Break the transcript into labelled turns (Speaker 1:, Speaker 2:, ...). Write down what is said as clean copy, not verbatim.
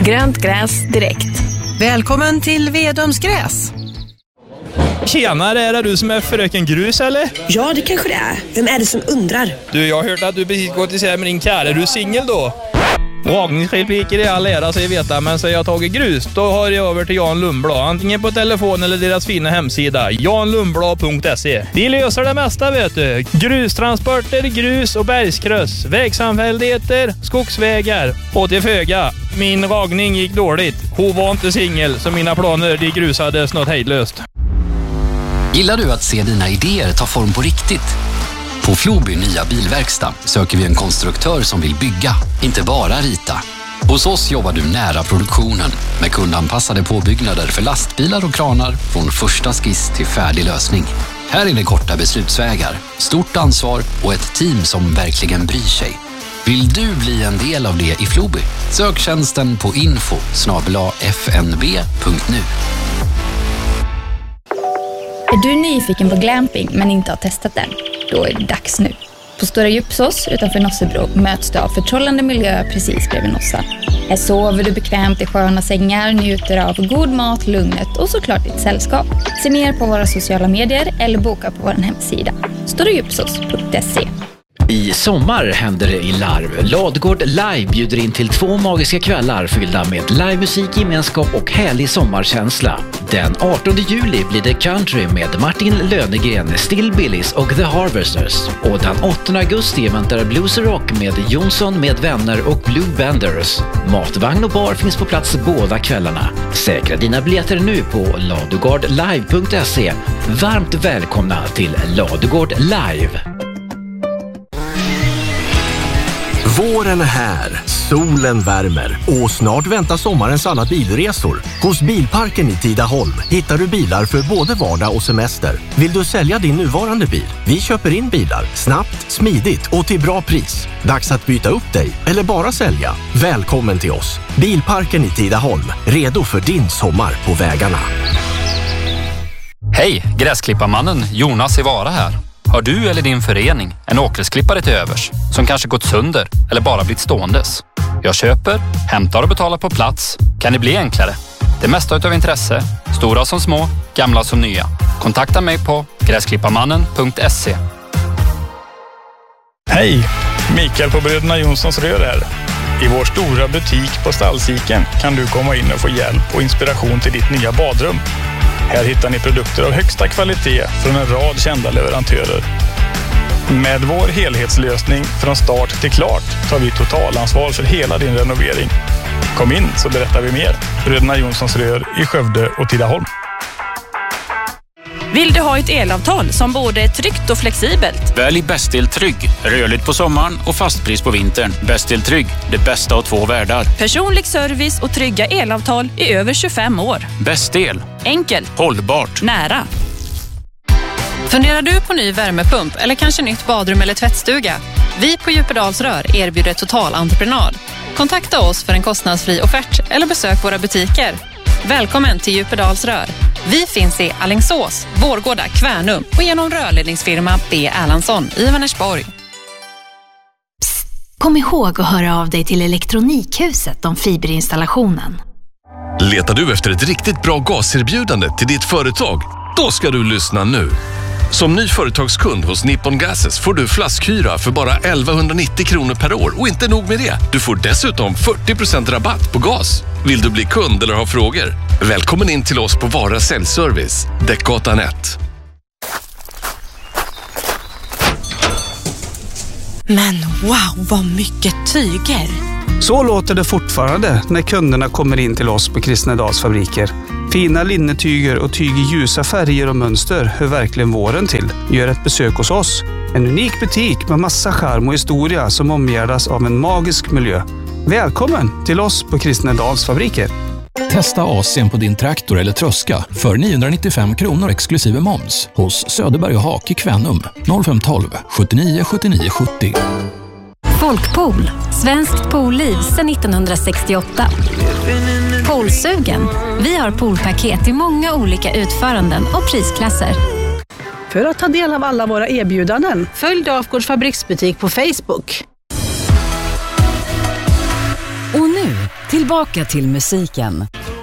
Speaker 1: Grönt gräs direkt.
Speaker 2: Välkommen till Vedomsgräs.
Speaker 3: Tjenare, är det du som är fröken Grus eller?
Speaker 4: Ja, det kanske det är. Vem är det som undrar?
Speaker 3: Du, jag har hört att du precis gått isär med din kär. Är du singel då? Ragningsrepliker i all ära, så jag vet, men så jag har tagit grus, då har jag över till Jan Lundblad. Antingen på telefon eller deras fina hemsida, janlundblad.se. De löser det mesta, vet du. Grustransporter, grus och bergskryss, vägsamfälligheter, skogsvägar och till föga. Min ragning gick dåligt. Hon var inte singel, så mina planer de grusades något hejdlöst.
Speaker 5: Gillar du att se dina idéer ta form på riktigt? På Floby nya bilverkstad söker vi en konstruktör som vill bygga, inte bara rita. Hos oss jobbar du nära produktionen med kundanpassade påbyggnader för lastbilar och kranar från första skiss till färdig lösning. Här är det korta beslutsvägar, stort ansvar och ett team som verkligen bryr sig. Vill du bli en del av det i Floby? Sök tjänsten på info@fnb.nu.
Speaker 6: Är du nyfiken på glamping men inte har testat den? Då är det dags nu. På Stora Djupsås utanför Nossebro möts du av förtrollande miljö precis bredvid Nossa. Här sover du bekvämt i sköna sängar, njuter av god mat, lugnet och såklart ditt sällskap. Se mer på våra sociala medier eller boka på vår hemsida storadjupsås.se.
Speaker 7: I sommar händer det i Larv. Ladugård Live bjuder in till 2 magiska kvällar fyllda med livemusik, gemenskap och härlig sommarkänsla. Den 18 juli blir det country med Martin Lönegren, Still Billys och The Harvesters. Och den 8 augusti väntar blues och rock med Jonsson med vänner och Blue Benders. Matvagn och bar finns på plats båda kvällarna. Säkra dina biljetter nu på ladugårdlive.se. Varmt välkomna till Ladugård Live.
Speaker 8: Våren är här, solen värmer och snart väntar sommarens alla bilresor. Hos Bilparken i Tidaholm hittar du bilar för både vardag och semester. Vill du sälja din nuvarande bil? Vi köper in bilar snabbt, smidigt och till bra pris. Dags att byta upp dig eller bara sälja. Välkommen till oss. Bilparken i Tidaholm, redo för din sommar på vägarna.
Speaker 9: Hej, gräsklipparmannen Jonas i Vara här. Har du eller din förening en åkersklippare till övers som kanske gått sönder eller bara blivit ståendes? Jag köper, hämtar och betalar på plats. Kan det bli enklare? Det mesta utav intresse, stora som små, gamla som nya. Kontakta mig på gräsklipparmannen.se.
Speaker 3: Hej, Mikael på Bröderna Jonssons rör här. I vår stora butik på Stallsiken kan du komma in och få hjälp och inspiration till ditt nya badrum. Här hittar ni produkter av högsta kvalitet från en rad kända leverantörer. Med vår helhetslösning från start till klart tar vi totalansvar för hela din renovering. Kom in så berättar vi mer. Bröderna Jonssons rör i Skövde och Tidaholm.
Speaker 10: Vill du ha ett elavtal som både är tryggt och flexibelt?
Speaker 11: Välj Bästel Trygg. Rörligt på sommaren och fastpris på vintern. Bästel Trygg, det bästa av 2 världar.
Speaker 10: Personlig service och trygga elavtal i över 25 år.
Speaker 11: Bästel.
Speaker 10: Enkelt.
Speaker 11: Hållbart.
Speaker 10: Nära.
Speaker 12: Funderar du på ny värmepump eller kanske nytt badrum eller tvättstuga? Vi på Djupedals Rör erbjuder totalentreprenad. Kontakta oss för en kostnadsfri offert eller besök våra butiker. Välkommen till Djupedals Rör. Vi finns i Alingsås, Vårgårda, Kvärnum och genom rörledningsfirma B. Erlandsson i Vänersborg.
Speaker 13: Psst, kom ihåg att höra av dig till Elektronikhuset om fiberinstallationen.
Speaker 14: Letar du efter ett riktigt bra gaserbjudande till ditt företag? Då ska du lyssna nu. Som ny företagskund hos Nippon Gases får du flaskhyra för bara 1190 kronor per år. Och inte nog med det, du får dessutom 40% rabatt på gas. Vill du bli kund eller ha frågor? Välkommen in till oss på Vara Säljservice, Däckgatan 1.
Speaker 15: Men wow, vad mycket tyger!
Speaker 16: Så låter det fortfarande när kunderna kommer in till oss på Kristnedals fabriker. Fina linnetyger och tyg i ljusa färger och mönster hör verkligen våren till. Gör ett besök hos oss. En unik butik med massa charm och historia som omgärdas av en magisk miljö. Välkommen till oss på Kristnedals fabriker.
Speaker 17: Testa AC:n på din traktor eller tröska för 995 kronor exklusive moms hos Söderberg och Hak i Kvänum 0512 79 79 70.
Speaker 13: Folkpool, svenskt poolliv sedan 1968. Poolsugen. Vi har poolpaket i många olika utföranden och prisklasser.
Speaker 18: För att ta del av alla våra erbjudanden, följ Dafgårds fabriksbutik på Facebook.
Speaker 19: Och nu,
Speaker 1: Tillbaka till musiken.